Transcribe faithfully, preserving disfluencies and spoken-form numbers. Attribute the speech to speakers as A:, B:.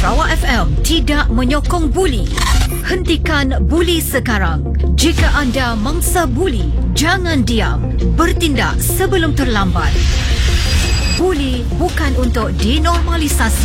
A: Sarawak F M tidak menyokong buli. Hentikan buli sekarang. Jika anda mangsa buli, jangan diam. Bertindak sebelum terlambat. Buli bukan untuk dinormalisasi.